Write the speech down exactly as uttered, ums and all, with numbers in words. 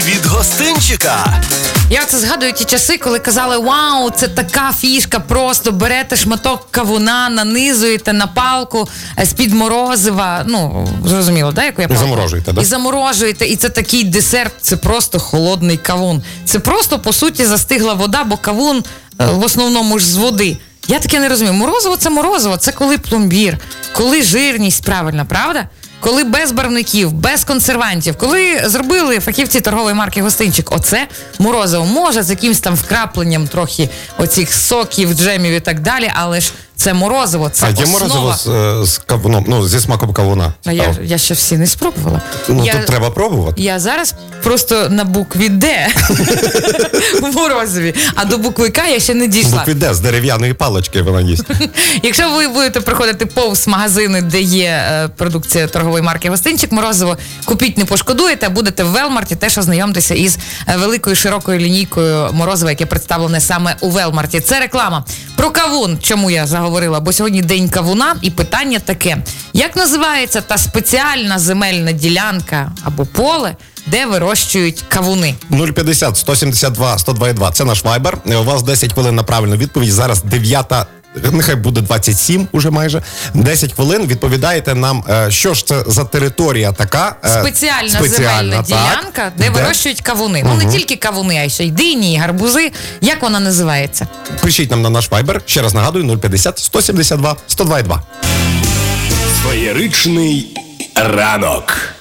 від гостинчика. Я це згадую ті часи, коли казали, вау, це така фішка, просто берете шматок кавуна, нанизуєте на палку з-під морозива, ну, зрозуміло, да, яку я палку? І заморожуєте, да? І заморожуєте, і це такий десерт, це просто холодний кавун. Це просто, по суті, застигла вода, бо кавун в основному ж з води. Я таке не розумію. Морозиво – це морозиво, це коли пломбір, коли жирність правильна, правда? Коли без барвників, без консервантів, коли зробили фахівці торгової марки «Гостинчик» оце морозиво, може з якимсь там вкрапленням трохи оцих соків, джемів і так далі, але ж це морозиво, це а є основа. морозиво з, з кавуном, ну, зі смаком кавуна? А я, я ще всі не спробувала. Ну, я, тут треба пробувати. Я зараз просто на букві «Д» в морозиві, а до букви «К» я ще не дійшла. Букві «Д» з дерев'яної палочки вона їсть. Якщо ви будете приходити повз магазини, де є е, продукція торгової марки «Гостинчик», морозиво купіть, не пошкодуєте, будете в Велмарті, теж ознайомтеся із е, великою широкою лінійкою морозива, яке представлене саме у Велмарті. Це реклама. Про кавун, чому я заговорила, бо сьогодні день кавуна, і питання таке. Як називається та спеціальна земельна ділянка або поле, де вирощують кавуни? нуль п'ятдесят сто сімдесят два сто два два. Це наш вайбер. У вас десять хвилин на правильну відповідь. Зараз дев'ята, нехай буде двадцять сім уже майже. десять хвилин відповідаєте нам, що ж це за територія така. Спеціальна, спеціальна земельна так, ділянка, де, де вирощують кавуни. Угу. Ну не тільки кавуни, а й ще й дині, і гарбузи. Як вона називається? Пишіть нам на наш вайбер. Ще раз нагадую, нуль п'ятдесят сто сімдесят два сто два два. Феєричний ранок.